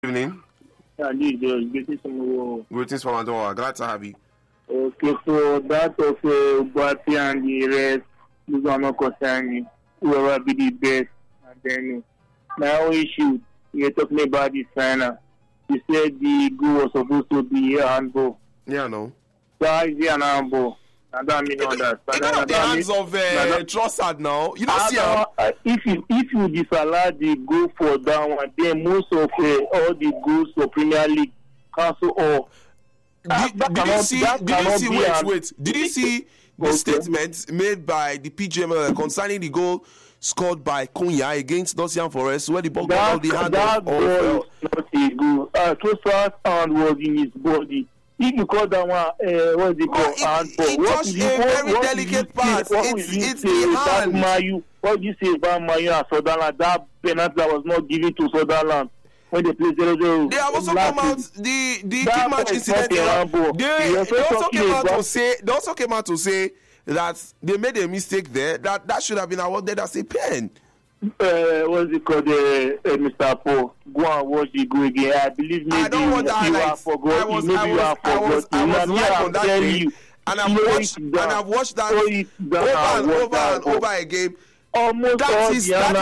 Evening. Greetings from Adowa. Glad to have you. Okay, so that of Bati and the rest, those are not concerning whoever be the best. And then my own issue, you're talking about the final. You said the goal was supposed to be a handball. Yeah, no. Why is it an handball? I don't mean that. It's not the hands of Trossard now. You don't see how. If you disallow the goal for that one, then most of all the goals for Premier League cancel all. Did you see the statement made by the PGML concerning the goal scored by Kunya against Nottingham Forest, where the ball got out the hand that goal is not a goal. Trossard's hand was in his body. If you call that one, what is it called? It touched a very delicate part. It's the hand. What do you say about Mayu and Sutherland? That penalty that was not given to Sutherland when they played 0-0. They have also come out the key match incident. They also came out to say that they made a mistake there. That should have been awarded as a pen. What is it called, Mr. Paul? Go and watch the goal again. I believe maybe I don't want that. You have forgotten. Maybe you have forgotten. I was live on that day, and I've watched that over and over again. That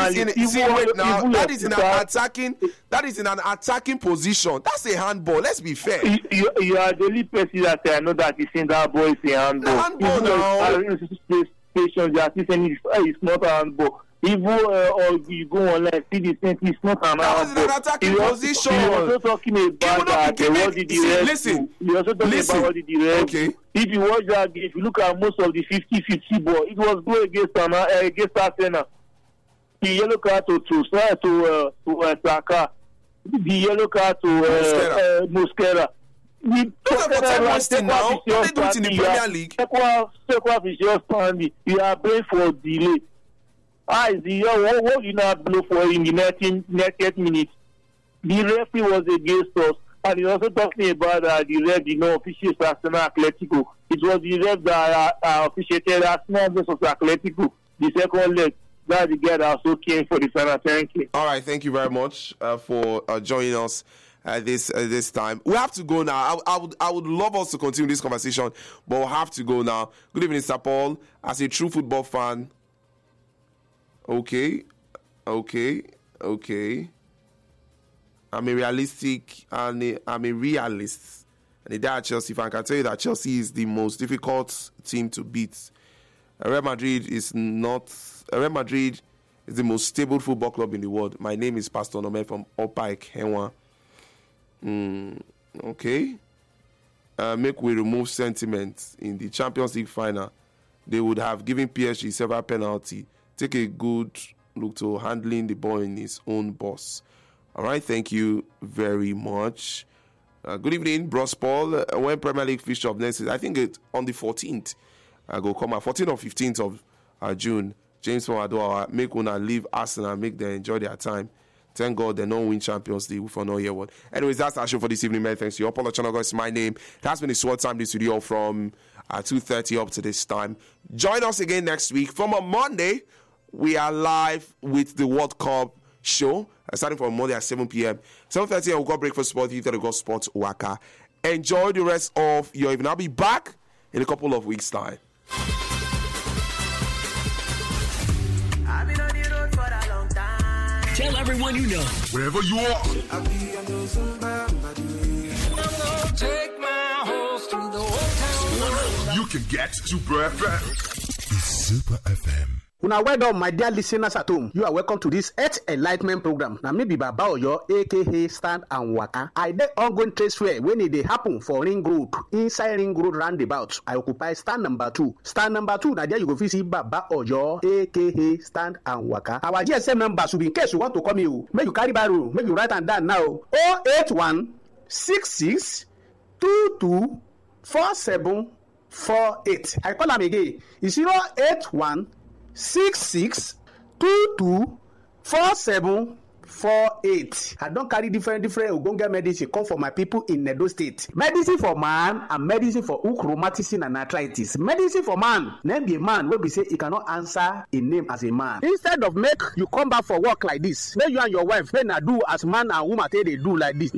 is in an attacking position. That's a handball. Let's be fair. You are the only person that I know that is in that ball is a handball. Handball now. It's not a handball. Even or you go online, see the same. It's not an handball. That was in an attacking position. You're also talking about that. What did the rest? Listen. You're also talking about what did the rest. Okay. If you watch that game, if you look at most of the 50-50 ball, it was goal against Arsenal. The yellow card to Saka. The yellow card to Mosquera. What they do it in the Premier League? Second is just standing. You are playing for delay. What you not blow for in the 90th minute? The referee was against us, and he also talking about the ref did not officiate Arsenal Atletico. It was the ref that officiated Arsenal versus Atletico, the second leg. That's the guy that also came for the final. Thank you. All right, thank you very much for joining us this time. We have to go now. I would love us to continue this conversation, but we'll have to go now. Good evening, Mr. Paul. As a true football fan, okay. I'm a realistic and I'm a realist. And a dad Chelsea fan can tell you that Chelsea is the most difficult team to beat. Real Madrid is the most stable football club in the world. My name is Pastor Nome from Opa Ekenwa. Okay. Make we remove sentiment. In the Champions League final, they would have given PSG several penalty. Take a good look to handling the ball in his own boss. All right, thank you very much. Good evening, Bros Paul. When Premier League fixture of next season, I think it's on the 14th. I go come out 14th or 15th of June. James from Adoa make una leave Arsenal and make them enjoy their time. Thank God they don't win Champions League for no year one. Anyways, that's our show for this evening, man. Thanks to you. Apollo Chanago is my name. That's been the Sword Time in the studio from 2:30 up to this time. Join us again next week. From a Monday, we are live with the World Cup show. Starting from Monday at 7 p.m. 7:30, we'll go break for sport. You got Sports Waka. Enjoy the rest of your evening. I'll be back in a couple of weeks' time. Tell everyone you know. Wherever you are. Take my horse to the old town. You can get Super FM. It's Super FM. Una well done, my dear listeners at home. You are welcome to this Earth Enlightenment program. Now, maybe Baba Oyo, aka Stand and Waka. I dey ongoing trade fair when it dey happen for Ring Road, inside Ring Road roundabout. I occupy stand number 2. Stand number 2, now there you go visit Baba Oyo, aka Stand and Waka. Our GSM number should be in case you want to come here. Make you carry barrow, make you write and down now. 081 66 22 47 48. I call am again. It's 081 66 22 47 48. I don carry different ogbonge medicine come for my people in Edo State. Medicine for man and medicine for hook rheumatism and arthritis. Medicine for man, name be a man wey be say e cannot answer a name as a man. Instead of make you come back for work like this, make you and your wife make na do as man and woman take dey do like this.